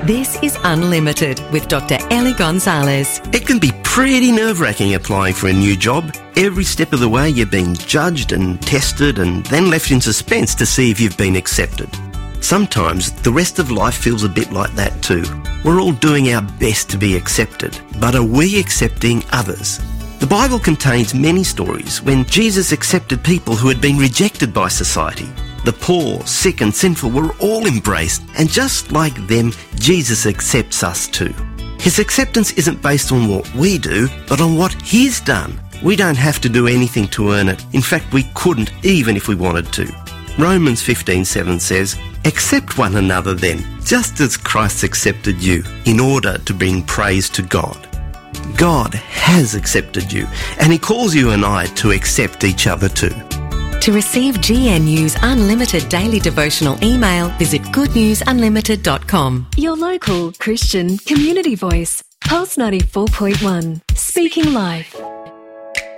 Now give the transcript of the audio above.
This is Unlimited with Dr. Ellie Gonzalez. It can be pretty nerve-wracking applying for a new job. Every step of the way you're being judged and tested and then left in suspense to see if you've been accepted. Sometimes the rest of life feels a bit like that too. We're all doing our best to be accepted, but are we accepting others? The Bible contains many stories when Jesus accepted people who had been rejected by society. The poor, sick and sinful were all embraced, and just like them, Jesus accepts us too. His acceptance isn't based on what we do, but on what He's done. We don't have to do anything to earn it. In fact, we couldn't even if we wanted to. Romans 15:7 says, "Accept one another then, just as Christ accepted you, in order to bring praise to God." God has accepted you, and He calls you and I to accept each other too. To receive GNU's Unlimited Daily Devotional email, visit goodnewsunlimited.com. Your local Christian community voice. Pulse 94.1. Speaking life.